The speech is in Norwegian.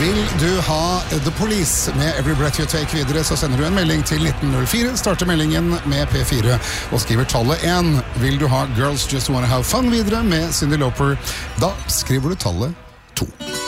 Vil du ha The Police med Every Breath You Take videre, så sender du en melding til 1904, starter meldingen med P4 og skriver tallet 1. Vil du ha Girls Just Wanna Have Fun videre med Cyndi Lauper, da skriver du tallet 2.